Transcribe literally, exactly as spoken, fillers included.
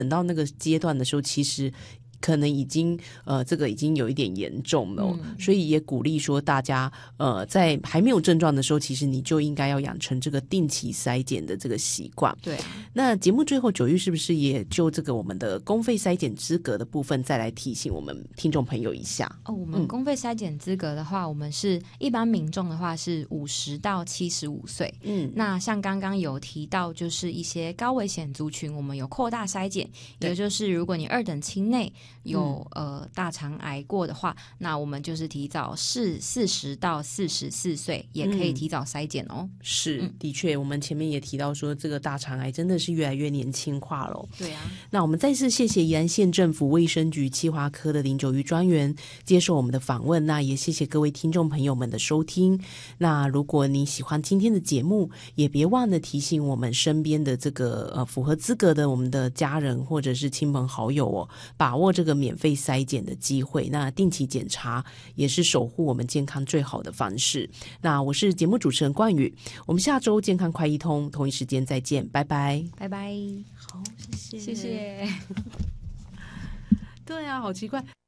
等到那个阶段的时候，其实可能已经呃这个已经有一点严重了、哦嗯、所以也鼓励说大家呃在还没有症状的时候，其实你就应该要养成这个定期筛检的这个习惯。 对啊， 那节目最后九玉是不是也就这个我们的公费筛检资格的部分再来提醒我们听众朋友一下？ 哦，我们公费筛检资格的话、嗯、我们是一般民众的话是五十到七十五岁。嗯，那像刚刚有提到就是一些高危险族群，我们有扩大筛检，也就是如果你二等亲内有、嗯、呃大肠癌过的话，那我们就是提早四四十到四十四岁也可以提早筛检哦。 嗯、是、嗯，的确，我们前面也提到说，这个大肠癌真的是越来越年轻化了。 对啊， 那我们再次谢谢宜兰县政府卫生局企划科的林九玉专员接受我们的访问，那也谢谢各位听众朋友们的收听。那如果你喜欢今天的节目，也别忘了提醒我们身边的这个呃符合资格的我们的家人或者是亲朋好友哦，把握这个免费筛检的机会。那定期检查也是守护我们健康最好的方式。那我是节目主持人冠宇，我们下周健康快一通同一时间再见，拜拜， 拜拜。 好，谢谢， 谢谢。 对啊，好奇怪。